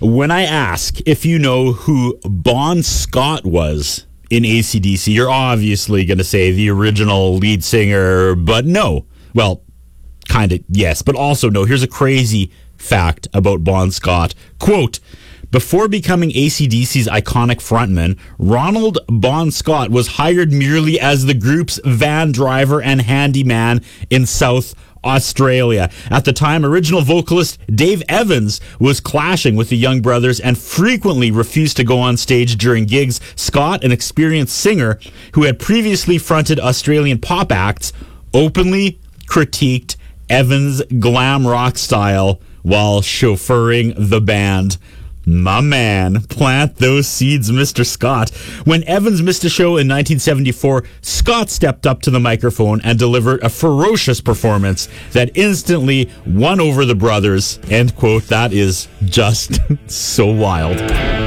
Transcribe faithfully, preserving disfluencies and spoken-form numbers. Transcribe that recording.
When I ask if you know who Bon Scott was in A C D C, you're obviously going to say the original lead singer, but no. Well, kind of yes, but also no. Here's a crazy fact about Bon Scott. Quote, before becoming A C D C's iconic frontman, Ronald Bon Scott was hired merely as the group's van driver and handyman in South Australia. At the time, original vocalist Dave Evans was clashing with the Young Brothers and frequently refused to go on stage during gigs. Scott, an experienced singer who had previously fronted Australian pop acts, openly critiqued Evans' glam rock style while chauffeuring the band. My man, plant those seeds, Mister Scott. When Evans missed a show in nineteen seventy-four, Scott stepped up to the microphone and delivered a ferocious performance that instantly won over the brothers. End quote. That is just so wild.